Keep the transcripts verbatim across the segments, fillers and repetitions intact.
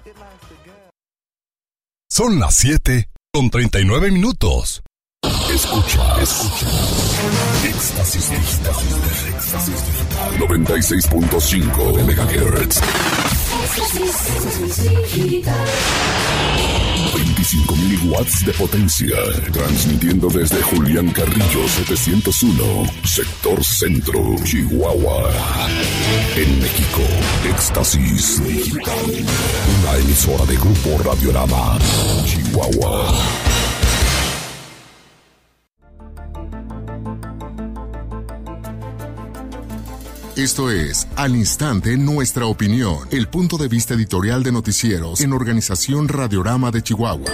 Son las siete con treinta y nueve minutos. Escucha, escucha. Éxtasis Digital. Éxtasis Digital. noventa y seis punto cinco de megahertz. veinticinco mil watts de potencia. Transmitiendo desde Julián Carrillo setecientos uno, sector centro, Chihuahua. En México, Éxtasis Digital. Una emisora de Grupo Radiorama, Chihuahua. Esto es Al Instante Nuestra Opinión, el punto de vista editorial de noticieros en Organización Radiorama de Chihuahua.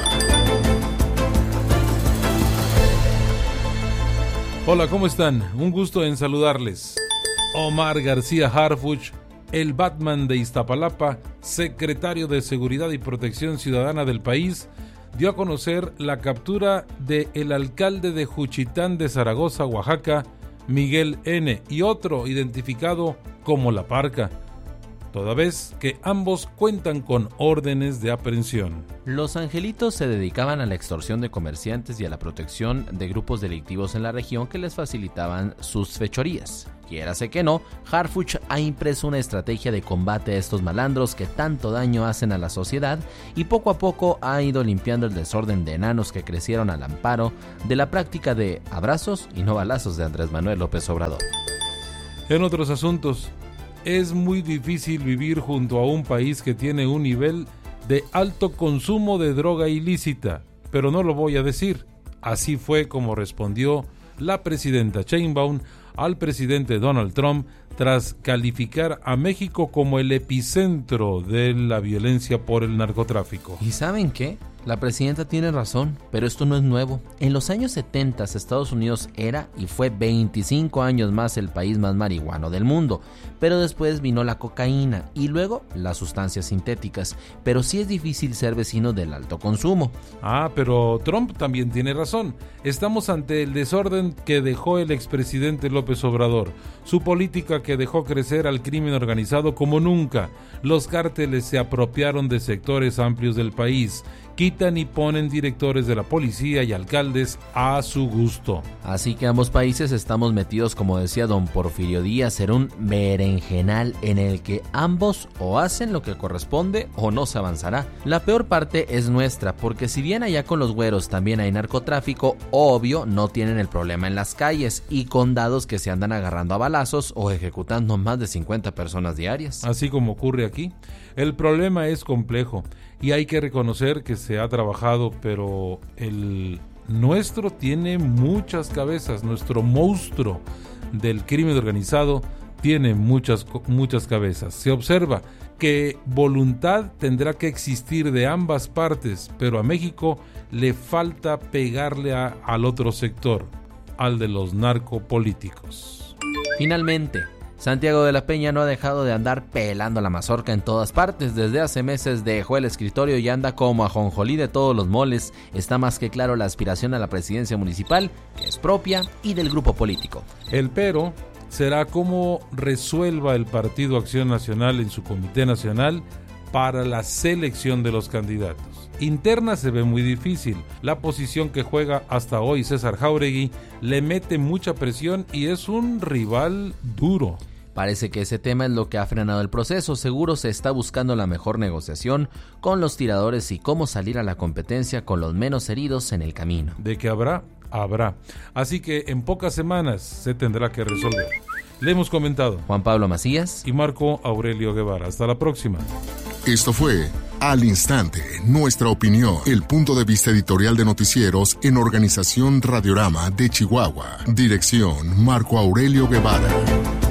Hola, ¿cómo están? Un gusto en saludarles. Omar García Harfuch, el Batman de Iztapalapa, secretario de Seguridad y Protección Ciudadana del país, dio a conocer la captura del alcalde de Juchitán de Zaragoza, Oaxaca, Miguel N., y otro identificado como La Parca, toda vez que ambos cuentan con órdenes de aprehensión. Los angelitos se dedicaban a la extorsión de comerciantes y a la protección de grupos delictivos en la región que les facilitaban sus fechorías. Quiérase que no, Harfuch ha impreso una estrategia de combate a estos malandros que tanto daño hacen a la sociedad y poco a poco ha ido limpiando el desorden de enanos que crecieron al amparo de la práctica de abrazos y no balazos de Andrés Manuel López Obrador. En otros asuntos, es muy difícil vivir junto a un país que tiene un nivel de alto consumo de droga ilícita, pero no lo voy a decir. Así fue como respondió la presidenta Sheinbaum al presidente Donald Trump tras calificar a México como el epicentro de la violencia por el narcotráfico. ¿Y saben qué? La presidenta tiene razón, pero esto no es nuevo. En los años setenta, Estados Unidos era y fue veinticinco años más el país más marihuano del mundo, pero después vino la cocaína y luego las sustancias sintéticas, pero sí es difícil ser vecino del alto consumo. Ah, pero Trump también tiene razón. Estamos ante el desorden que dejó el expresidente López Obrador, su política que dejó crecer al crimen organizado como nunca. Los cárteles se apropiaron de sectores amplios del país, quitan y ponen directores de la policía y alcaldes a su gusto. Así que ambos países estamos metidos, como decía don Porfirio Díaz, en un berenjenal en el que ambos o hacen lo que corresponde o no se avanzará. La peor parte es nuestra, porque si bien allá con los güeros también hay narcotráfico, obvio no tienen el problema en las calles y condados que se andan agarrando a balazos o ejecutando más de cincuenta personas diarias. Así como ocurre aquí. El problema es complejo y hay que reconocer que se ha trabajado, pero el nuestro tiene muchas cabezas. Nuestro monstruo del crimen organizado tiene muchas, muchas cabezas. Se observa que voluntad tendrá que existir de ambas partes, pero a México le falta pegarle a, al otro sector, al de los narcopolíticos. Finalmente, Santiago de la Peña no ha dejado de andar pelando la mazorca en todas partes. Desde hace meses dejó el escritorio y anda como ajonjolí de todos los moles. Está más que claro la aspiración a la presidencia municipal, que es propia y del grupo político. El pero será cómo resuelva el Partido Acción Nacional en su Comité Nacional para la selección de los candidatos. Interna se ve muy difícil. La posición que juega hasta hoy César Jáuregui le mete mucha presión y es un rival duro. Parece que ese tema es lo que ha frenado el proceso. Seguro se está buscando la mejor negociación con los tiradores y cómo salir a la competencia con los menos heridos en el camino. De que habrá, habrá. Así que en pocas semanas se tendrá que resolver. Le hemos comentado Juan Pablo Macías y Marco Aurelio Guevara. Hasta la próxima. Esto fue Al Instante, Nuestra Opinión, el punto de vista editorial de noticieros en Organización Radiorama de Chihuahua. Dirección Marco Aurelio Guevara.